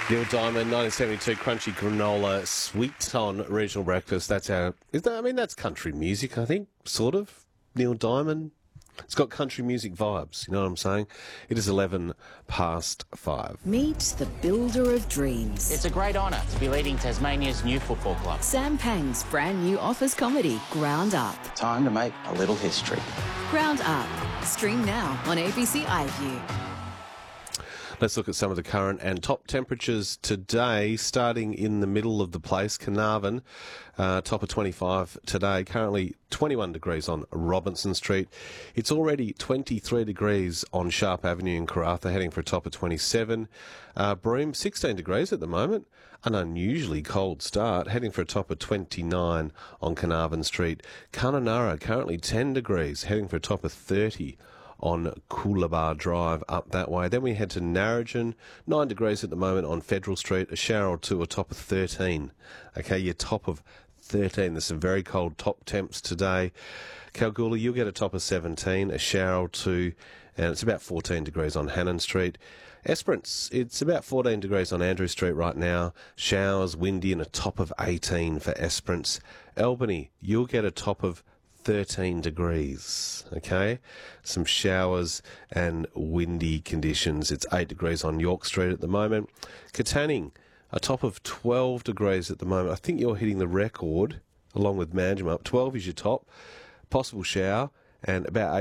Neil Diamond, 1972 Crunchy Granola Sweet on Regional Breakfast. That's that's country music, I think, sort of. Neil Diamond. It's got country music vibes, you know what I'm saying? It is 11 past 5. Meet the builder of dreams. It's a great honour to be leading Tasmania's new football club. Sam Pang's brand new office comedy, Ground Up. Time to make a little history. Ground Up. Stream now on ABC iView. Let's look at some of the current and top temperatures today, starting in the middle of the place, Carnarvon, top of 25 today, currently 21 degrees on Robinson Street. It's already 23 degrees on Sharp Avenue in Karratha, heading for a top of 27. Broome, 16 degrees at the moment, an unusually cold start, heading for a top of 29 on Carnarvon Street. Kununurra, currently 10 degrees, heading for a top of 30 on Coolabah Drive up that way. Then we head to Narrogin, 9 degrees at the moment on Federal Street, a shower or two, a top of 13. Okay, your top of 13. There's some very cold top temps today. Kalgoorlie, you'll get a top of 17, a shower or two, and it's about 14 degrees on Hannon Street. Esperance, it's about 14 degrees on Andrew Street right now. Showers, windy, and a top of 18 for Esperance. Albany, you'll get a top of 13 degrees, okay? Some showers and windy conditions. It's 8 degrees on York Street at the moment. Katanning, a top of 12 degrees at the moment. I think you're hitting the record, along with Manjimup. 12 is your top. Possible shower, and about